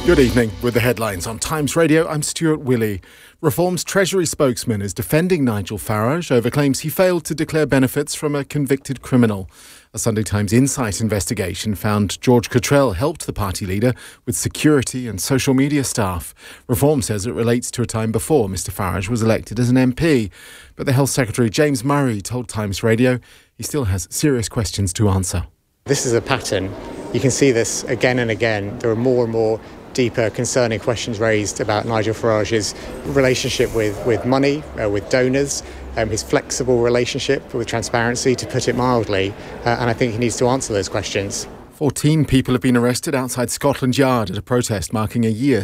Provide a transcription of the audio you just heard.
Good evening. With the headlines on Times Radio, I'm Stuart Willey. Reform's Treasury spokesman is defending Nigel Farage over claims he failed to declare benefits from a convicted criminal. A Sunday Times Insight investigation found George Cottrell helped the party leader with security and social media staff. Reform says it relates to a time before Mr Farage was elected as an MP. But the Health Secretary James Murray told Times Radio he still has serious questions to answer. This is a pattern. You can see this again and again. There are more and more deeper, concerning questions raised about Nigel Farage's relationship with money, with donors, his flexible relationship with transparency, to put it mildly, and I think he needs to answer those questions. 14 people have been arrested outside Scotland Yard at a protest marking a year